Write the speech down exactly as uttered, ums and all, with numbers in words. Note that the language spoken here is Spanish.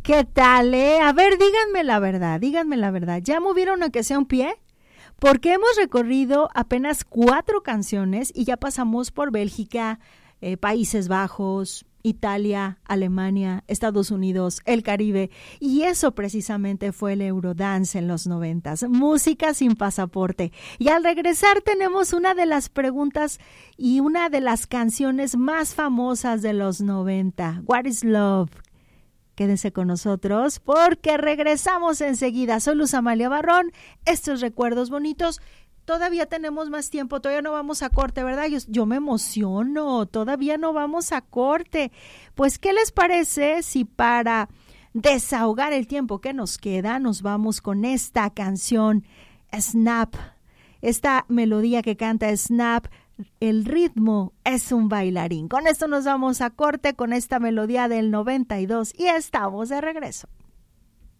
¿Qué tal, eh? A ver, díganme la verdad, díganme la verdad. ¿Ya movieron aunque sea un pie? Porque hemos recorrido apenas cuatro canciones y ya pasamos por Bélgica, eh, Países Bajos, Italia, Alemania, Estados Unidos, el Caribe, y eso precisamente fue el Eurodance en los noventas, música sin pasaporte. Y al regresar tenemos una de las preguntas y una de las canciones más famosas de los noventa, What is Love? Quédense con nosotros porque regresamos enseguida. Soy Luz Amalia Barrón, estos recuerdos bonitos. Todavía tenemos más tiempo, todavía no vamos a corte, ¿verdad? Yo, yo me emociono, todavía no vamos a corte. Pues, ¿qué les parece si para desahogar el tiempo que nos queda, nos vamos con esta canción, Snap? Esta melodía que canta Snap, el ritmo es un bailarín. Con esto nos vamos a corte con esta melodía del noventa y dos y estamos de regreso.